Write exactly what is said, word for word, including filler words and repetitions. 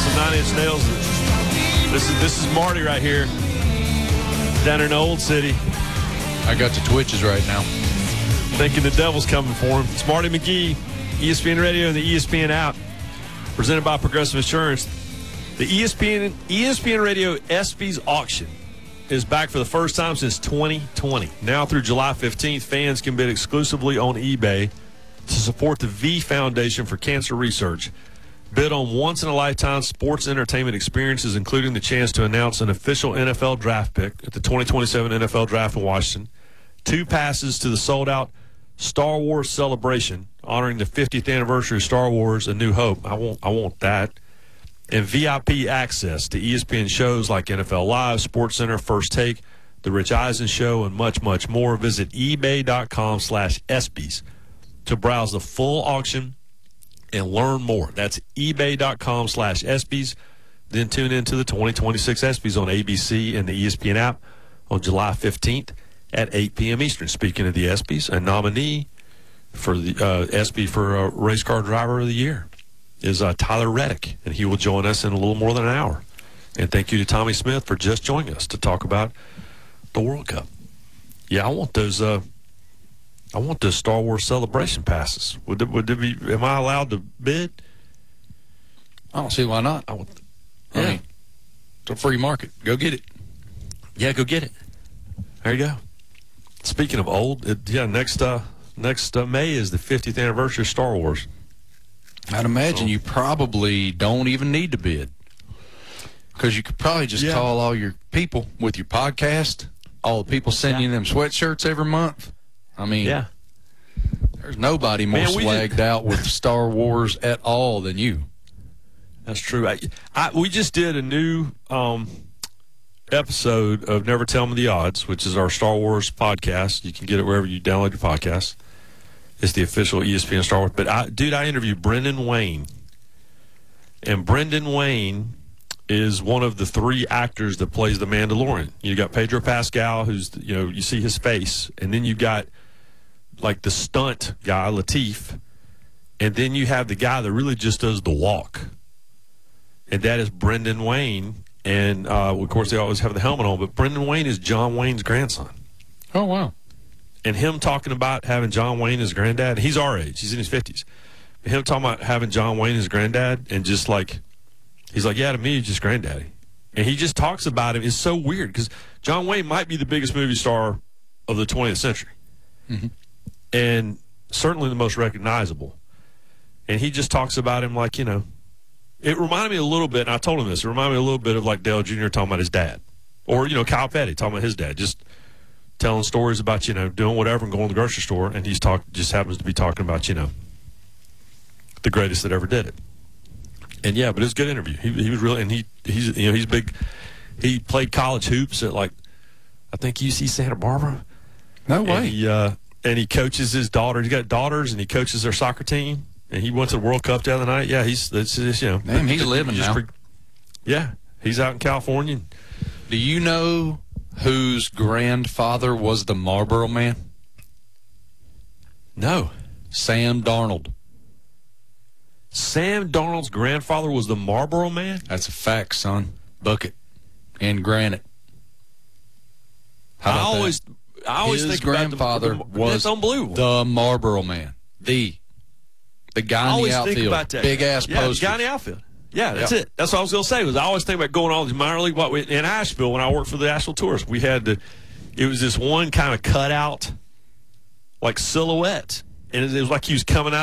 some Nine Inch Nails. This is this is Marty right here, down in the Old City. I got the twitches right now. Thinking the devil's coming for him. It's Marty McGee, E S P N Radio and the E S P N app, presented by Progressive Insurance. The E S P N E S P N Radio ESPYs auction is back for the first time since twenty twenty. Now through July fifteenth, fans can bid exclusively on eBay to support the V Foundation for Cancer Research. Bid on once-in-a-lifetime sports entertainment experiences, including the chance to announce an official N F L draft pick at the twenty twenty-seven N F L Draft in Washington, two passes to the sold-out Star Wars Celebration, honoring the fiftieth anniversary of Star Wars: A New Hope. I want, I want that. And V I P access to E S P N shows like N F L Live, SportsCenter, First Take, The Rich Eisen Show, and much, much more. Visit ebay.com slash ESPYs to browse the full auction and learn more. That's ebay.com slash ESPYs. Then tune into the twenty twenty-six ESPYs on A B C and the E S P N app on July fifteenth at eight p.m. Eastern. Speaking of the ESPYs, a nominee for the uh, ESPY for uh, Race Car Driver of the Year is uh, Tyler Reddick, and he will join us in a little more than an hour. And thank you to Tommy Smith for just joining us to talk about the World Cup. Yeah, I want those. Uh, I want those Star Wars Celebration passes. Would it, would it be? Am I allowed to bid? I don't see why not. I want. I Yeah. mean, it's a free market. Go get it. Yeah, go get it. There you go. Speaking of old, it, yeah, next uh, next uh, May is the fiftieth anniversary of Star Wars. I'd imagine So- you probably don't even need to bid, because you could probably just Yeah. call all your people with your podcast, all the people sending you them sweatshirts every month. I mean, Yeah. there's nobody more Man, we swagged did- out with Star Wars at all than you. That's true. I, I, we just did a new um, episode of Never Tell Me the Odds, which is our Star Wars podcast. You can get it wherever you download your podcast. It's the official E S P N Star Wars. But, I, dude, I interviewed Brendan Wayne. And Brendan Wayne is one of the three actors that plays the Mandalorian. You got Pedro Pascal, who's, you know, you see his face. And then you got, like, the stunt guy, Latif. And then you have the guy that really just does the walk. And that is Brendan Wayne. And, uh, of course, they always have the helmet on. But Brendan Wayne is John Wayne's grandson. Oh, wow. And him talking about having John Wayne as granddad, he's our age. He's in his fifties. Him talking about having John Wayne as granddad and just like, he's like, yeah, to me, he's just granddaddy. And he just talks about him. It's so weird because John Wayne might be the biggest movie star of the twentieth century. Mm-hmm. And certainly the most recognizable. And he just talks about him like, you know, it reminded me a little bit, and I told him this, it reminded me a little bit of like Dale Junior talking about his dad. Or, you know, Kyle Petty talking about his dad. Just telling stories about, you know, doing whatever and going to the grocery store, and he's talk just happens to be talking about, you know, the greatest that ever did it. And yeah, but it was a good interview. He, he was really, and he he's you know he's big. He played college hoops at like I think U C Santa Barbara. No And way. he uh, and he coaches his daughter. He's got daughters, and he coaches their soccer team. And he went to the World Cup the other night. Yeah, he's that's just, you know, Damn, he's living just now. pre- yeah, he's out in California. Do you know whose grandfather was the Marlboro Man? No, Sam Darnold. Sam Darnold's grandfather was the Marlboro Man. That's a fact, son. Bucket and granite. How I about that? always, I always His think grandfather about the, was that's unbelievable. the Marlboro Man. The the I guy in the always think outfield. about that. Big ass yeah, the poster. guy in the outfield. Yeah, that's Yeah. it. That's what I was going to say. Was I always think about going all these minor league. What we, in Asheville when I worked for the Asheville Tourists, we had the. It was this one kind of cutout, like silhouette, and it was like he was coming out.